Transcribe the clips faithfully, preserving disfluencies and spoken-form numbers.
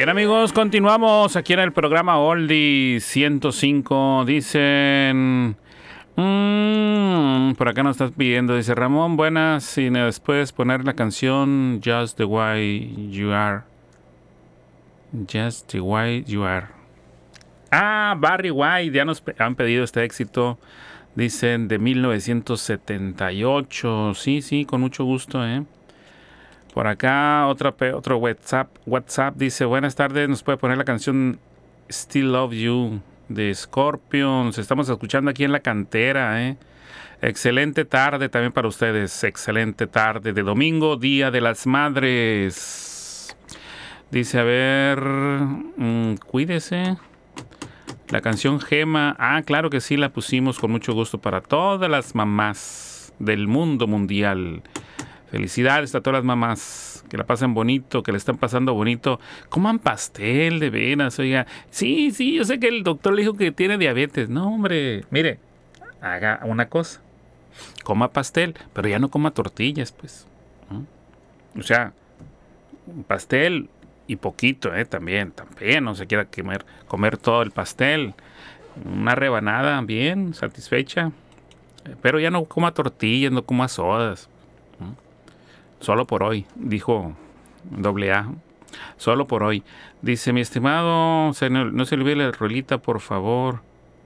Bien, amigos, continuamos aquí en el programa Oldie ciento cinco. Dicen... Mmm, por acá nos estás pidiendo, dice Ramón, buenas, y después poner la canción Just the Way You Are. Just the Way You Are. Ah, Barry White, ya nos han pedido este éxito, dicen, de mil novecientos setenta y ocho. Sí, sí, con mucho gusto, ¿eh? Por acá otro, otro WhatsApp, WhatsApp dice, buenas tardes, nos puede poner la canción Still Love You de Scorpions. Estamos escuchando aquí en la cantera, ¿eh? Excelente tarde también para ustedes. Excelente tarde de domingo, Día de las Madres. Dice, a ver, mmm, cuídese. La canción Gema. Ah, claro que sí, la pusimos con mucho gusto para todas las mamás del mundo mundial. Felicidades a todas las mamás, que la pasen bonito, que le están pasando bonito. Coman pastel, de veras, oiga. Sí, sí, yo sé que el doctor le dijo que tiene diabetes. No, hombre, mire, haga una cosa. Coma pastel, pero ya no coma tortillas, pues. ¿Mm? O sea, pastel y poquito, ¿eh? También, también, no se quiera comer, comer todo el pastel. Una rebanada, bien, satisfecha. Pero ya no coma tortillas, no coma sodas. ¿Mm? Solo por hoy, dijo doble A. Solo por hoy. Dice, mi estimado, no se le olvide la rolita, por favor.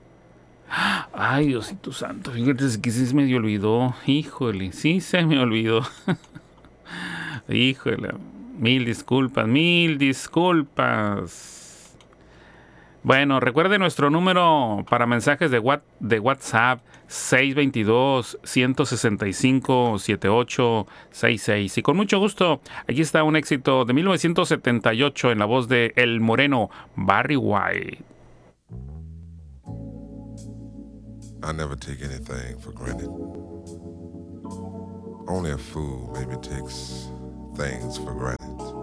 Ay, Diosito santo, fíjate que sí se me olvidó. Híjole, sí se me olvidó. Híjole, mil disculpas, mil disculpas. Bueno, recuerde nuestro número para mensajes de, what, de WhatsApp, seis dos dos, uno seis cinco, siete ocho seis seis. Y con mucho gusto, aquí está un éxito de mil novecientos setenta y ocho en la voz de El Moreno, Barry White. I never take anything for granted. Only a fool maybe takes things for granted.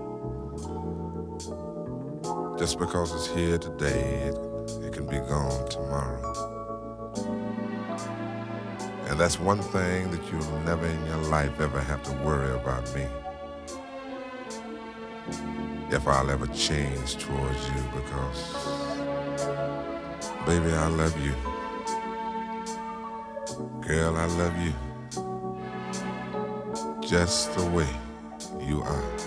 Just because it's here today, it, it can be gone tomorrow. And that's one thing that you'll never in your life ever have to worry about me. If I'll ever change towards you, because, baby, I love you. Girl, I love you just the way you are.